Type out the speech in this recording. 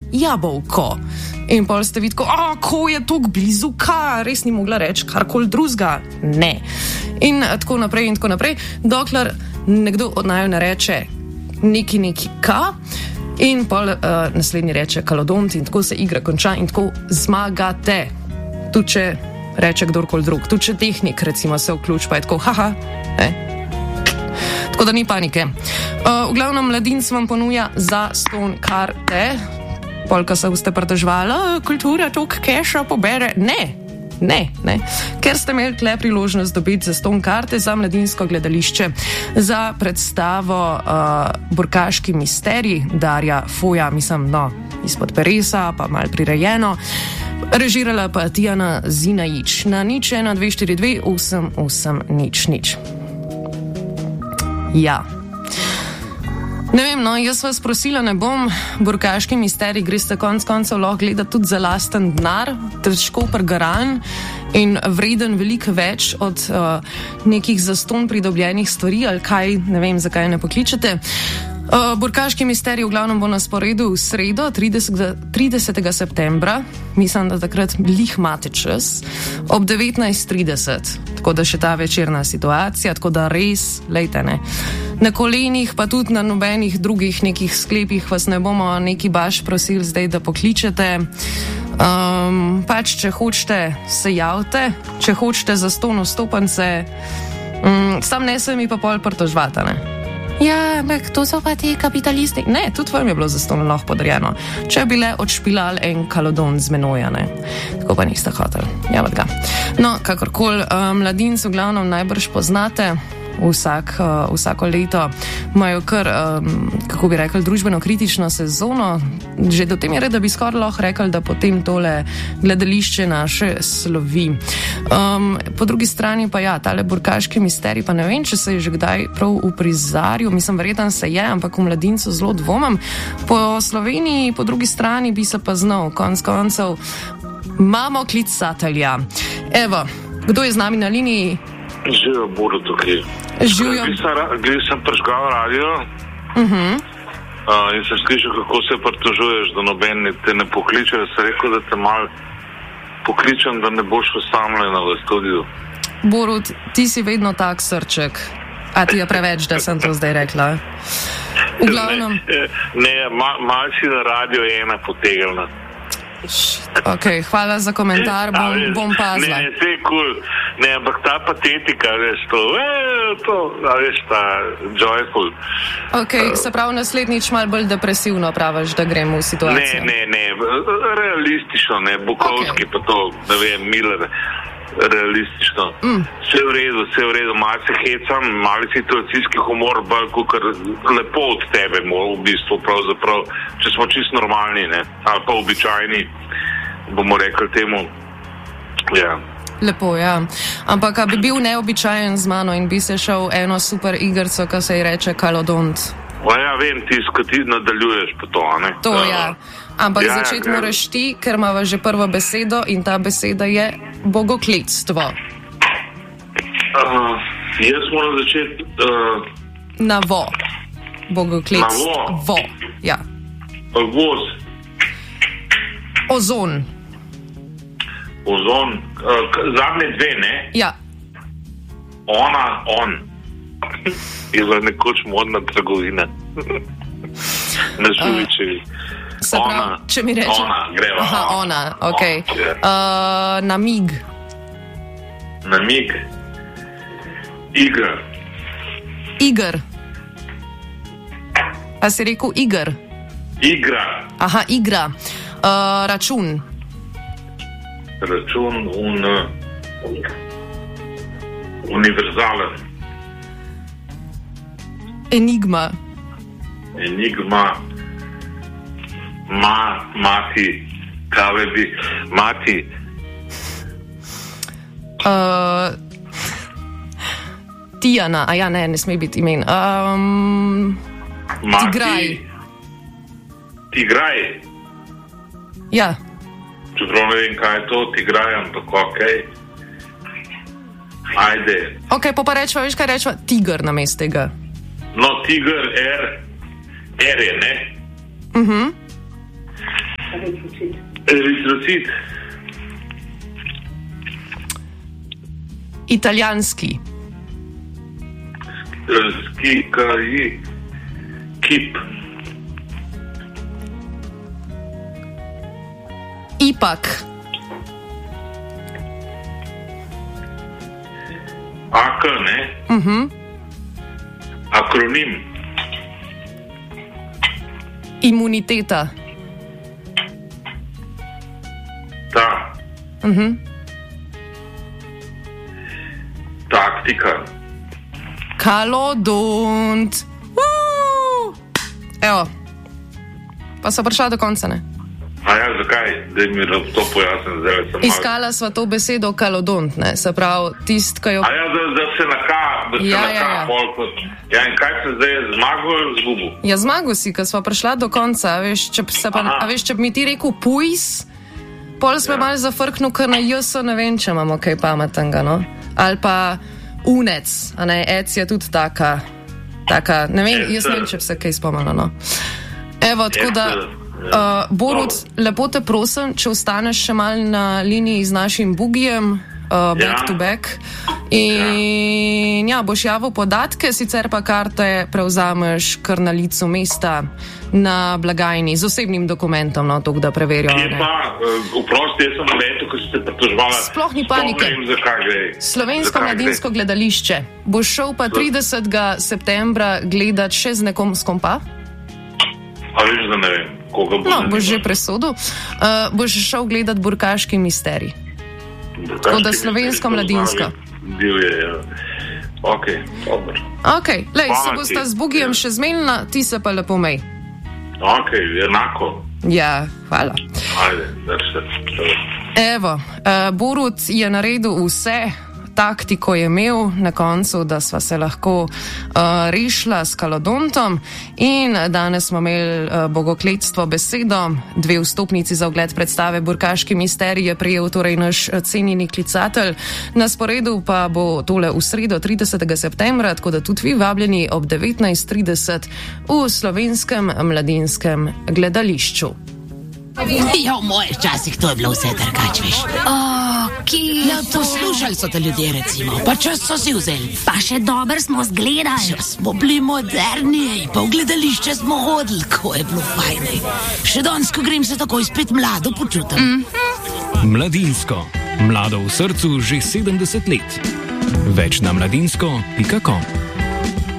jabolko. In pol ste vidko, ko je tok blizu, res ni mogla reči karkoli drugega. Ne. In tako naprej, dokler nekdo od naju ne reče neki ka, in pol naslednji reče kalodont in tako se igra konča in tako zmagate. Tudi če reče kdorkoli drug, tudi če tehnik recimo se vključi, pa je tako, Tako da ni panike. V glavnem mladinc vam ponuja za ston karte. Polka se boste pritožvali, kultura tok keša pobere. Ne. Ker ste imeli tle priložnost dobiti za ston karte za mladinsko gledališče za predstavo Burkaški misterij Darja Foja, izpod peresa, pa malo prirejeno. Režirala pa Tijana Zinajič na 01242 8800. Ja. Ne vem, jaz vas prosila ne bom, Burkaški misterij greste konc koncev lahko gledati tudi za lasten denar, težko pregaran in vreden veliko več od nekih zastonj pridobljenih stvari ali kaj, ne vem, zakaj ne pokličete. Burkaški misterij v glavnem bo na sporedu v sredo, 30. septembra, mislim, da takrat lih imate čas, ob 19:30, tako da še ta večerna situacija, tako da res, lejte ne. Na kolenih, pa tudi na nobenih drugih nekih sklepih vas ne bomo neki baš prosili zdaj, da pokličete. Če hočete, se javite, če hočete za ston vstopance, sam ne se mi pa pol pritožvata, ne. Ja, to so pa ti kapitalisti. Ne, tudi vam je bilo zastonj lahko podarjeno. Če bi le odšpilali en kalodon z menoja, ne. Tako pa niste hoteli. Javati ga. No, kakorkoli, mladinci v glavnem najbrž poznate. Vsako leto imajo kar, kako bi rekli, družbeno kritično sezono. Že do te mere, da bi skoraj lahko rekli, da potem tole gledališče naše slovi. Po drugi strani pa tale Burkaški misterij, pa ne vem, če se je že kdaj prav uprizaril, verjetno se je, ampak v mladincu zelo dvomim. Po Sloveniji, po drugi strani bi se pa znal, konc koncev, imamo klicatelja. Evo, kdo je z nami na liniji? Živijo, bodo tukaj. Živijo. Glede sem prežgal radio in sem slišal, kako se pritožuješ, da noben te ne pokliče. Sem rekel, da te malo pokličem, da ne boš osamljena v studiu. Borut, ti si vedno tak srček. A ti je preveč, da sem to zdaj rekla? V glavnem... Ne, malo si na radio ena potegnila. Ok, hvala za komentar, bom pazila. Ne, vse cool. Ne, ampak ta patetika, veš, veš, ta joyful. Ok, se pravi naslednjič malo bolj depresivno praviš, da gremo v situacijo. Ne, realistično, ne, Bukovski pa to, ne vem, Miller, realistično. Vse v redu, malo se hecam, malo situacijski humor, bolj kukar lepo od tebe, v bistvu pravzaprav, če smo čisto normalni, ne, ali pa običajni, bomo rekli temu, ja. Lepo, ja. Ampak, a bi bil neobičajen z mano in bi se šel eno super igrco, ki se ji reče kalodont? Ja, vem, ti nadaljuješ po to, ne? To, ja. Ampak začeti moraš ti, ker imava že prvo besedo in ta beseda je bogokletstvo. Jaz moram začeti... Na vo. Bogokletstvo. Na vo? Vo, ja. Voz. Ozon. Ozon. Zadnje dve, ne? Ja. Ona, on. Je za nekoč modna trgovina. Na Žuličevi. Se pravi, če mi reče... Ona, greva. Aha, ona, ok. Namig. Namig. Igr. Igr. A si rekel igr? Igra. Aha, igra. Račun. Račun, univerzalen. Enigma. Enigma. Mati. Kave bi. Mati. Tijana. A ja, ne sme biti imen. Tigraj. Tigraj. Ja. Čeprav ne vem, kaj je to, Tigraj, ampak okej. Ajde. Ok, pa rečva, veš kaj rečva? Tiger namesto tega. No, tiger, R je, ne? Eritrocit. Italijanski. Kip. Ipak. AK, ne? Akronim. Imuniteta. Ta. Taktika. Kalodont. Evo. Pa so prišla do konca, ne? A ja, zakaj? Da mi to pojasnim zdaj. Iskala sva to besedo kalodont, ne? Se pravi, tist, ki jo... A ja, da se naka polkot. Ja, in kaj se zdaj zmagal ali zgubil? Ja, zmagal si, ker sva prišla do konca. A veš, če bi mi ti rekel pujs, pol smo malo zafrknil, ker na jso ne vem, če imamo kaj pametnega, no? Ali pa unec, a ne, ec je tudi taka, ne vem, jaz ne vem, če bi se kaj spomnila, no. Evo, tako da... Borut, lepo te prosim, če ostaneš še mal na liniji z našim bugijem, back to back. In boš javil podatke, sicer pa karte prevzameš kar na licu mesta na blagajni z osebnim dokumentom, no, to, da preverijo. Kje pa, vprosti, jaz sem v letu, ko ste pritožvala. Sploh ni panike. Slovensko mladinsko gledališče. Boš šel pa 30. septembra gledat še z nekom s kompa? A veš, da ne vem, koga bo. No, boš že presodil. Boš šel gledat Burkaški misterij. Tako da slovensko mladinsko. Divje, ja. Ok, dobro. Ok, lej, se bosta z bugijem še zmenila, ti se pa lepo mej. Ok, enako. Ja, hvala. Ajde, drž se. Evo, Borut je naredil vse, taktiko je imel na koncu, da sva se lahko rešila s kalodontom in danes smo imeli bogokletstvo besedo. 2 vstopnici za ogled predstave Burkaški misterij je prejel torej naš cenjeni klicatelj. Na sporedu pa bo tole v sredo 30. septembra, tako da tudi vi vabljeni ob 19:30 v Slovenskem mladinskem gledališču. Ja, v mojih časih to je bilo vse drugače, veš. Ja, poslušali so te ljudje, recimo, pa čas so si vzeli. Pa še dobro smo zgledali. Ja, smo bili moderni, pa v gledališče smo hodili, ko je bilo fajne. Še danes, ko grem, se takoj spet mlado počutim. Mladinsko. Mlado v srcu že 70 let. Več na mladinsko.com